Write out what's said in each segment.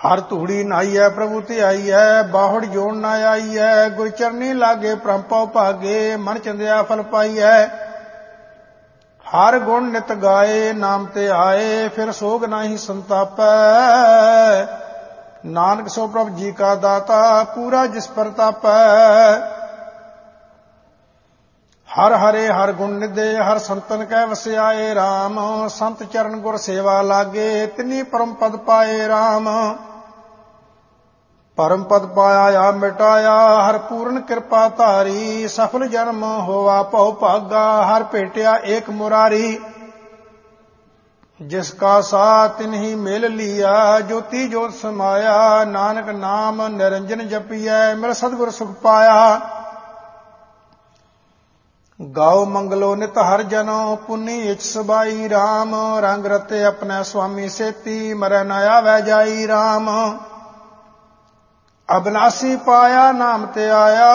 हर धूड़ी नहाई है प्रभु ते आई है, बाहुड़ जोड़ न आई है। गुर चरनी लागे परमपौ भागे, मन चंदिया फल पाई है। हर गुण नित गाए, नाम ते आए, फिर सोग नाही संतापै। नानक सो प्रभु जी का दाता, पूरा जिस प्रतापै। हर हरे हर गुण निधे, हर संतन कै वस्याए राम। संत चरण गुर सेवा लागे, तिनी परम पद पाए राम। परम पद पाया या मिटाया, हर पूर्ण कृपा धारी। सफल जन्म होवा भव भागा, हर भेटिया एक मुरारी। जिसका साथ तिन्ही मेल लिया, ज्योति ज्योत समाया। नानक नाम निरंजन जपिया, मिल सतगुर सुख पाया। गाओ मंगलो नित हर जनो, पुनि इच सबाई राम। रंग रते अपने स्वामी सेती, मरै न आवे जाई राम। अविनाशी पाया नाम ते आया,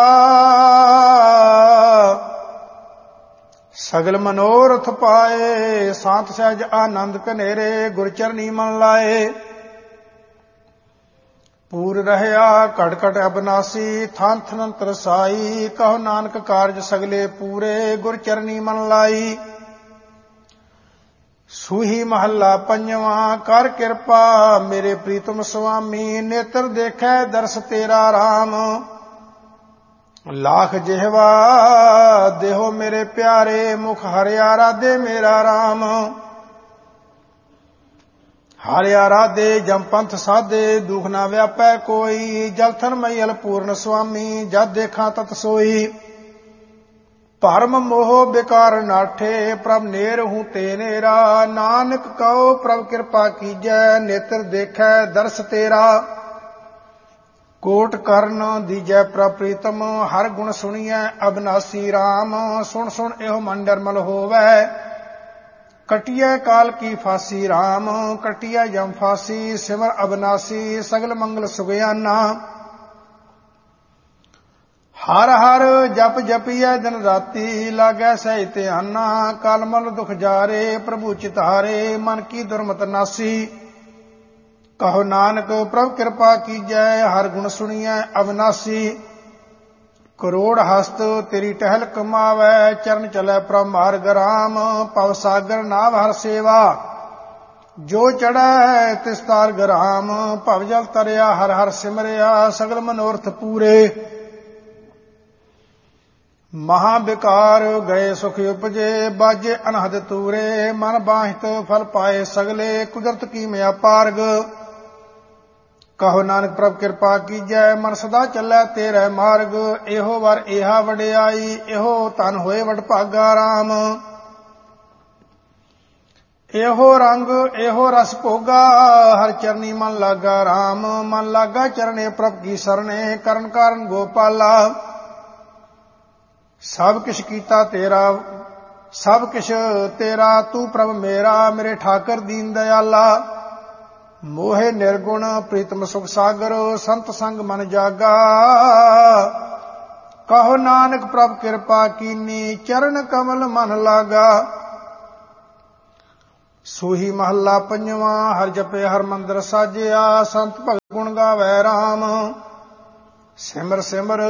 सगल मनोरथ पाए। सांत सहज आनंद कनेरे, गुर चरनी मन लाए। पूर रहया घट घट अविनाशी, थान थन तरसाई। कहो नानक कारज सगले पूरे, गुर चरनी मन लाई। सूही महला पंजवा, कर कृपा मेरे प्रीतम स्वामी। नेत्र देखे दर्श तेरा राम, लाख जिहवा देहो मेरे प्यारे। मुख हरिया राधे मेरा राम। हारिया राधे जम पंथ साधे, दुख ना व्यापै कोई। जलथन मैयल पूर्ण स्वामी, जद देखा तत सोई। भरम मोह बेकार नाठे, प्रभ नेर हूँ ते नेरा। नानक कहो प्रभ कृपा कीजै, नेत्र देखै दर्श तेरा। कोट कर्ण दीजै प्रभ प्रीतम, हर गुण सुनिए अविनाशी राम। सुन सुन एहो मन निर्मल होवै, कटिया काल की फांसी राम। कटिया जम फांसी, सिमर अविनाशी। सगल मंगल सुगयाना, हर हर जप जपिया दिन राती। लागै सही ध्याना, कालमल दुख जारे। प्रभु चितारे, मन की दुर्मत नासी। कहो नानक प्रभु कृपा कीजै, हर गुण सुनिए अविनाशी। करोड़ हस्त तेरी टहल कमावै, चरण चलै प्रभ मार्ग राम। पव सागर नाव हर सेवा, जो चढ़ै तिस तारग राम। भव जल तरिया हर हर सिमरिया, सगल मनोरथ पूरे। महाविकार गए सुख उपजे, बाजे अनहद तूरे। मन बाहित फल पाए सगले, कुदरत की मया पारग। कहो नानक प्रभ कृपा कीजै, मन सदा चलै तेरे मार्ग। एहो वर एहा वडियाई, एहो तन होए वड भागा राम। एहो रंग एहो रस भोगा, हर चरनी मन लागा राम। मन लागा चरणे प्रभ की सरणे, करन कारण गोपाला। सब किश कीता तेरा, सब किश तेरा, तू प्रभ मेरा। मेरे ठाकर दीन दयाला। मोहे निर्गुण प्रीतम सुख सागर, संत संग मन जागा। कहो नानक प्रभ कृपा कीनी, चरण कमल मन लागा। सूही महला पंजवा, हर जपे हर मंदिर साजिया। संत भगत गुण गावै राम, सिमर सिमर